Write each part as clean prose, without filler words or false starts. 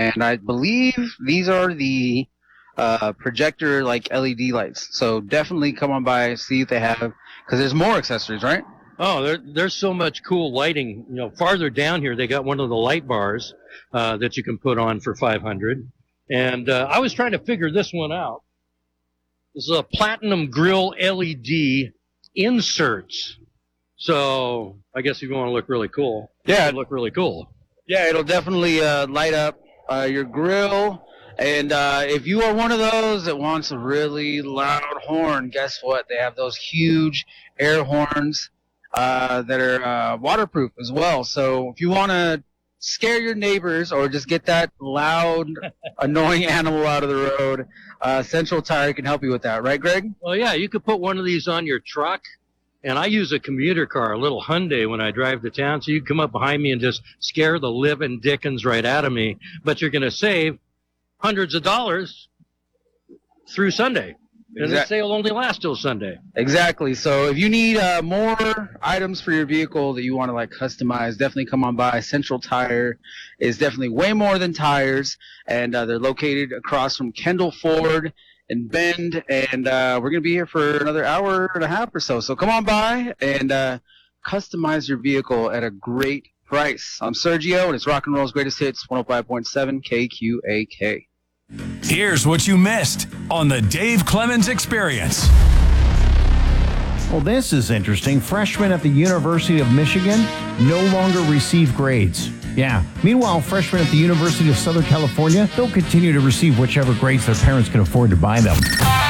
and I believe these are the projector like LED lights. So definitely come on by, see if they have, because there's more accessories, right? Oh, there's so much cool lighting. Farther down here, they got one of the light bars that you can put on for $500. And I was trying to figure this one out. This is a platinum grill LED inserts. So I guess if you want to look really cool, it'll look really cool. Yeah, it'll definitely light up your grill. And if you are one of those that wants a really loud horn, guess what? They have those huge air horns that are waterproof as well. So if you want to scare your neighbors or just get that loud, annoying animal out of the road, Central Tire can help you with that. Right, Greg? Well, yeah, you could put one of these on your truck. And I use a commuter car, a little Hyundai, when I drive to town. So you can come up behind me and just scare the living dickens right out of me. But you're going to save hundreds of dollars through Sunday. And the sale only lasts till Sunday. Exactly. So if you need more items for your vehicle that you want to customize, definitely come on by. Central Tire is definitely way more than tires, and they're located across from Kendall Ford in Bend, and we're going to be here for another hour and a half or so. So come on by and customize your vehicle at a great price. I'm Sergio, and it's Rock and Roll's Greatest Hits, 105.7 KQAK. Here's what you missed on the Dave Clemens Experience. Well, this is interesting. Freshmen at the University of Michigan no longer receive grades. Yeah. Meanwhile, freshmen at the University of Southern California, they'll continue to receive whichever grades their parents can afford to buy them.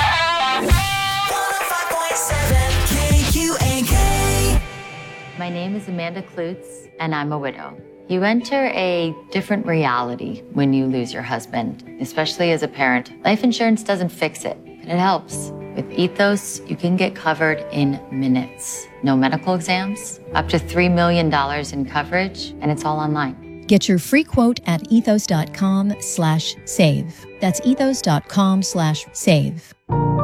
105.7 KQAK. My name is Amanda Klutz, and I'm a widow. You enter a different reality when you lose your husband, especially as a parent. Life insurance doesn't fix it, but it helps. With Ethos, you can get covered in minutes. No medical exams, up to $3 million in coverage, and it's all online. Get your free quote at ethos.com/save. That's ethos.com/save.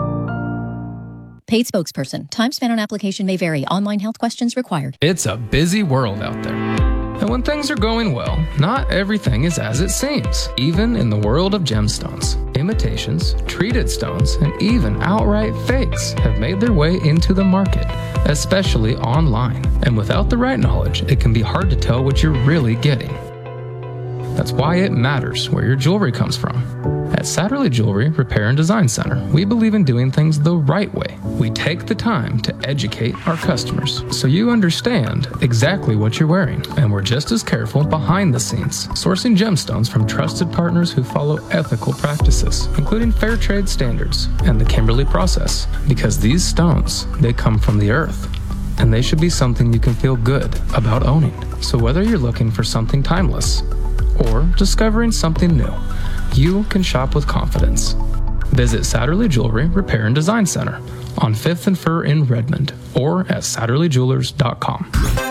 Paid spokesperson. Time spent on application may vary. Online health questions required. It's a busy world out there. And when things are going well, not everything is as it seems. Even in the world of gemstones, imitations, treated stones, and even outright fakes have made their way into the market, especially online. And without the right knowledge, it can be hard to tell what you're really getting. That's why it matters where your jewelry comes from. At Satterley Jewelry Repair and Design Center, we believe in doing things the right way. We take the time to educate our customers so you understand exactly what you're wearing. And we're just as careful behind the scenes, sourcing gemstones from trusted partners who follow ethical practices, including fair trade standards and the Kimberley process. Because these stones, they come from the earth, and they should be something you can feel good about owning. So whether you're looking for something timeless or discovering something new, you can shop with confidence. Visit Satterley Jewelry Repair and Design Center on 5th and Fur in Redmond or at SatterleyJewelers.com.